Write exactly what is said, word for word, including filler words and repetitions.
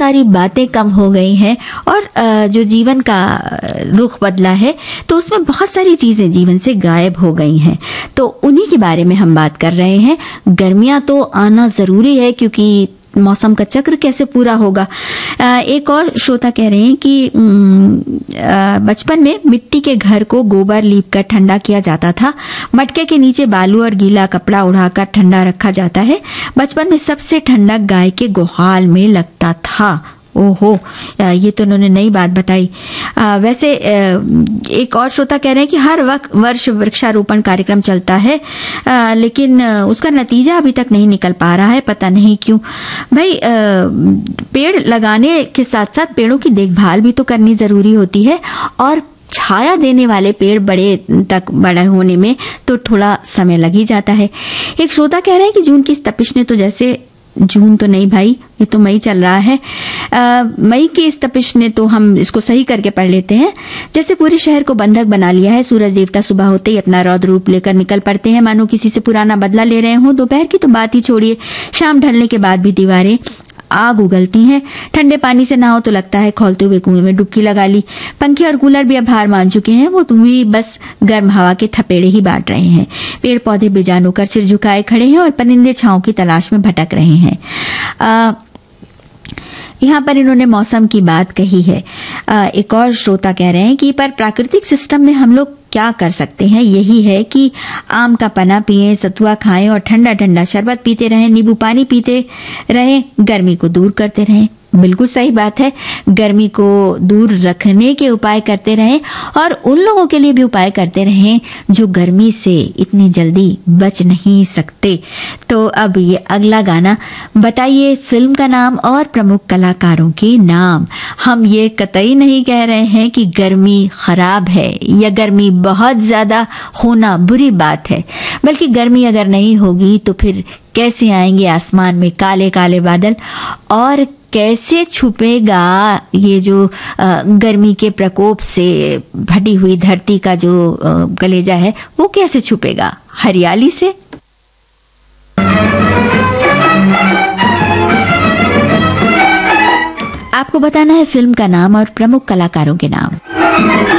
सारी बातें कम हो गई हैं और जो जीवन का रुख बदला है तो उसमें बहुत सारी चीज़ें जीवन से गायब हो गई हैं। तो उन्हीं के बारे में हम बात कर रहे हैं। गर्मियाँ तो आना ज़रूरी है क्योंकि मौसम का चक्र कैसे पूरा होगा। एक और श्रोता कह रहे हैं कि बचपन में मिट्टी के घर को गोबर लीपकर ठंडा किया जाता था। मटके के नीचे बालू और गीला कपड़ा उड़ाकर ठंडा रखा जाता है। बचपन में सबसे ठंडक गाय के गोहाल में लगता था। ओहो, ये तो उन्होंने नई बात बताई। आ, वैसे एक और श्रोता कह रहे हैं कि हर वक्त वर्ष वृक्षारोपण कार्यक्रम चलता है, आ, लेकिन उसका नतीजा अभी तक नहीं निकल पा रहा है, पता नहीं क्यों। भाई, आ, पेड़ लगाने के साथ साथ पेड़ों की देखभाल भी तो करनी जरूरी होती है और छाया देने वाले पेड़ बड़े तक बड़े होने में तो थोड़ा समय लग ही जाता है। एक श्रोता कह रहे हैं कि जून की इस तपिश ने तो जैसे जून तो नहीं भाई, ये तो मई चल रहा है। आ, मई की इस तपिश ने तो हम इसको सही करके पढ़ लेते हैं। जैसे पूरे शहर को बंधक बना लिया है। सूरज देवता सुबह होते ही अपना रौद्र रूप लेकर निकल पड़ते हैं, मानो किसी से पुराना बदला ले रहे हों। दोपहर की तो बात ही छोड़िए, शाम ढलने के बाद भी दीवारें आग उगलती हैं। ठंडे पानी से नहाओ तो लगता है खौलते हुए कुएं में डुबकी लगा ली। पंखे और कूलर भी अब हार मान चुके हैं, वो तुम भी बस गर्म हवा के थपेड़े ही बांट रहे हैं। पेड़ पौधे बेजान होकर सिर झुकाए खड़े हैं और परिंदे छांव की तलाश में भटक रहे हैं। आ, यहाँ पर इन्होंने मौसम की बात कही है। आ, एक और श्रोता कह रहे हैं कि पर प्राकृतिक सिस्टम में हम लोग क्या कर सकते हैं, यही है कि आम का पना पिएं, सतुआ खाएं और ठंडा ठंडा शरबत पीते रहें, नींबू पानी पीते रहें, गर्मी को दूर करते रहें। बिल्कुल सही बात है, गर्मी को दूर रखने के उपाय करते रहें और उन लोगों के लिए भी उपाय करते रहें जो गर्मी से इतनी जल्दी बच नहीं सकते। तो अब ये अगला गाना, बताइए फिल्म का नाम और प्रमुख कलाकारों के नाम। हम ये कतई नहीं कह रहे हैं कि गर्मी खराब है या गर्मी बहुत ज्यादा होना बुरी बात है, बल्कि गर्मी अगर नहीं होगी तो फिर कैसे आएंगे आसमान में काले काले बादल और कैसे छुपेगा ये जो गर्मी के प्रकोप से भटी हुई धरती का जो कलेजा है, वो कैसे छुपेगा? हरियाली से। आपको बताना है फिल्म का नाम और प्रमुख कलाकारों के नाम।